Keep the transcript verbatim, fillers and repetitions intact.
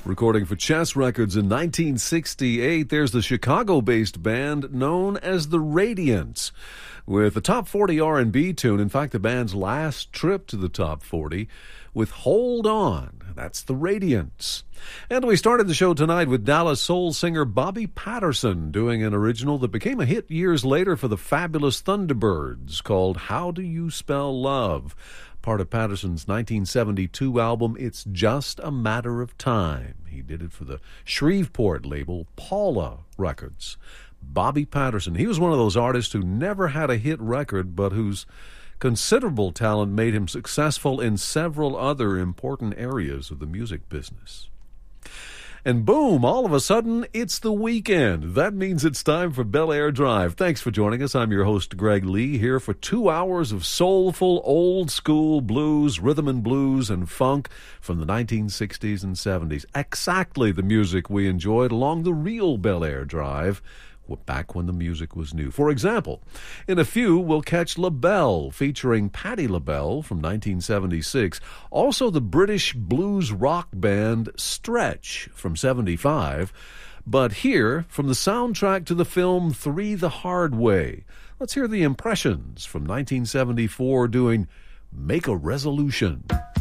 Recording for Chess Records in nineteen sixty-eight, there's the Chicago-based band known as the Radiants, with a top forty R and B tune. In fact, the band's last trip to the top forty with Hold On. That's the Radiants. And we started the show tonight with Dallas soul singer Bobby Patterson doing an original that became a hit years later for the Fabulous Thunderbirds called How Do You Spell Love? Part of Patterson's nineteen seventy-two album, It's Just a Matter of Time. He did it for the Shreveport label, Paula Records. Bobby Patterson, he was one of those artists who never had a hit record, but whose considerable talent made him successful in several other important areas of the music business. And boom, all of a sudden, it's the weekend. That means it's time for Bel Air Drive. Thanks for joining us. I'm your host, Greg Lee, here for two hours of soulful, old-school blues, rhythm and blues, and funk from the nineteen sixties and seventies. Exactly the music we enjoyed along the real Bel Air Drive, back when the music was new. For example, in a few, we'll catch LaBelle, featuring Patti LaBelle from nineteen seventy-six. Also, the British blues rock band Stretch from seventy-five. But here, from the soundtrack to the film Three the Hard Way, let's hear the Impressions from nineteen seventy-four doing Make a Resolution.